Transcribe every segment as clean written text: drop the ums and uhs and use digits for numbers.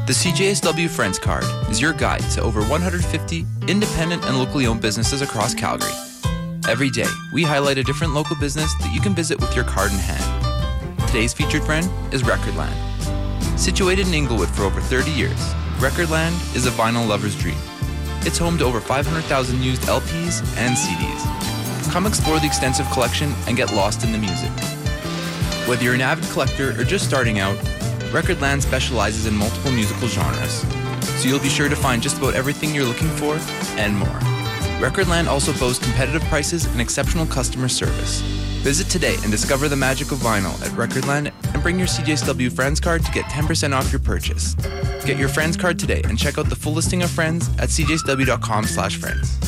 The CJSW Friends Card is your guide to over 150 independent and locally owned businesses across Calgary. Every day, we highlight a different local business that you can visit with your card in hand. Today's featured friend is Recordland. Situated in Inglewood for over 30 years, Recordland is a vinyl lover's dream. It's home to over 500,000 used LPs and CDs. Come explore the extensive collection and get lost in the music. Whether you're an avid collector or just starting out, Recordland specializes in multiple musical genres, so you'll be sure to find just about everything you're looking for and more. Recordland also boasts competitive prices and exceptional customer service. Visit today and discover the magic of vinyl at Recordland and bring your CJSW Friends Card to get 10% off your purchase. Get your Friends Card today and check out the full listing of Friends at cjsw.com/friends.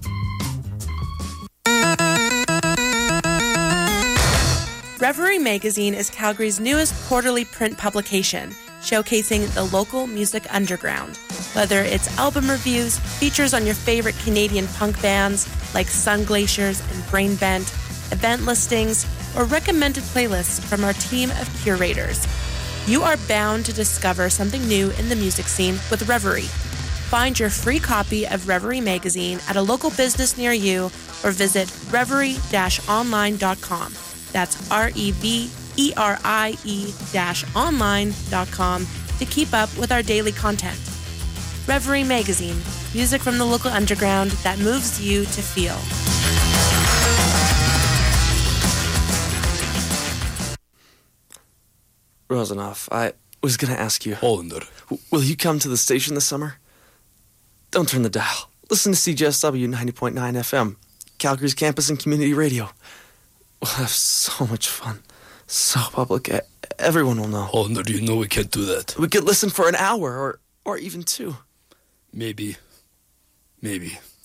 Reverie Magazine is Calgary's newest quarterly print publication, showcasing the local music underground. Whether it's album reviews, features on your favorite Canadian punk bands like Sun Glaciers and Brain Bent, event listings, or recommended playlists from our team of curators. You are bound to discover something new in the music scene with Reverie. Find your free copy of Reverie Magazine at a local business near you or visit reverie-online.com. That's reverie-online.com to keep up with our daily content. Reverie Magazine, music from the local underground that moves you to feel. Rozanoff, I was going to ask you. Hollander. Will you come to the station this summer? Don't turn the dial. Listen to CJSW 90.9 FM, Calgary's campus and community radio. We'll have so much fun. So public. Everyone will know. Hollander, you know we can't do that. We could listen for an hour or even two. Maybe.